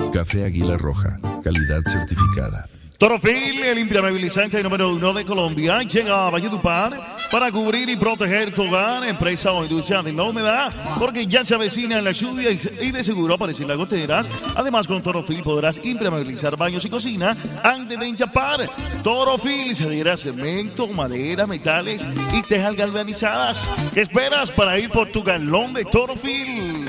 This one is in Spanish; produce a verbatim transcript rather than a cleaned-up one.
Café Águila Roja, calidad certificada. Torofil, el impermeabilizante número uno de Colombia, llega a Valledupar para cubrir y proteger tu hogar, empresa o industria de la humedad, porque ya se avecina la lluvia y de seguro aparecen las goteras. Además, con Torofil podrás impermeabilizar baños y cocina antes de enchapar. Torofil se adhiere a cemento, madera, metales y tejas galvanizadas. ¿Qué esperas para ir por tu galón de Torofil?